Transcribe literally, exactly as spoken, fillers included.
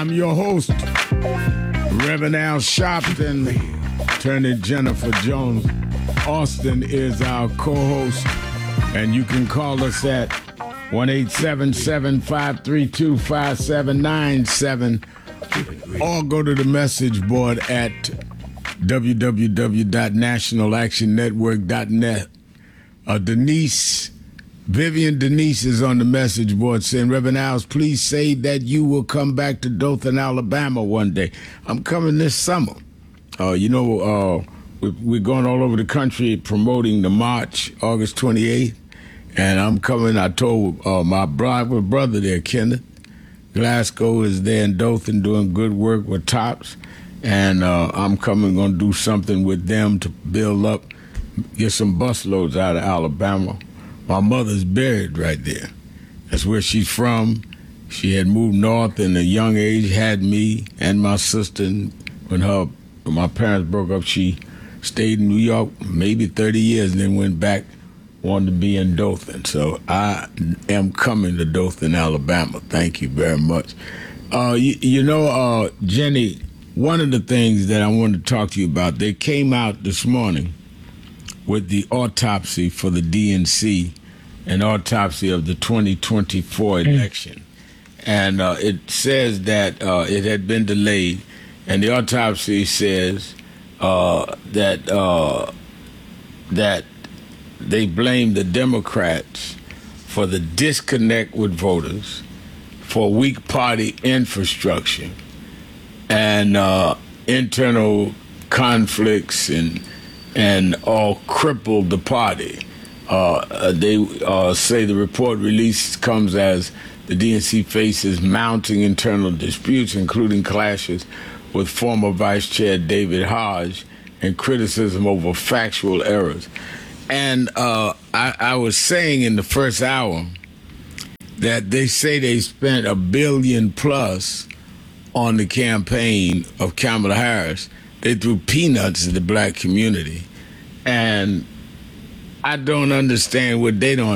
I'm your host, Reverend Al Sharpton, Attorney Jennifer Jones. Austin is our co-host, and you can call us at one eight seven seven, five three two, five seven nine seven or go to the message board at w w w dot national action network dot net. Uh, Denise, Vivian Denise is on the message board saying, Reverend Al's, please say that you will come back to Dothan, Alabama one day. I'm coming this summer. Uh, you know, uh, we, we're going all over the country promoting the march, August twenty-eighth. And I'm coming, I told uh, my brother, brother there, Kenneth Glasgow is there in Dothan doing good work with Tops. And uh, I'm coming, going to do something with them to build up, get some busloads out of Alabama. My mother's buried right there. That's where she's from. She had moved north in a young age, had me and my sister. And when her, when my parents broke up, she stayed in New York maybe thirty years and then went back, wanted to be in Dothan. So I am coming to Dothan, Alabama. Thank you very much. Uh, you, you know, uh, Jenny, one of the things that I wanted to talk to you about, they came out this morning with the autopsy for the D N C, an autopsy of the twenty twenty-four election. And uh, it says that uh, it had been delayed, and the autopsy says uh, that uh, that they blame the Democrats for the disconnect with voters, for weak party infrastructure, and uh, internal conflicts and and all crippled the party. Uh, they uh, say the report released comes as the D N C faces mounting internal disputes, including clashes with former Vice Chair David Hodge and criticism over factual errors. And uh, I, I was saying in the first hour that they say they spent a billion plus on the campaign of Kamala Harris. They threw peanuts at the black community. And I don't understand what they don't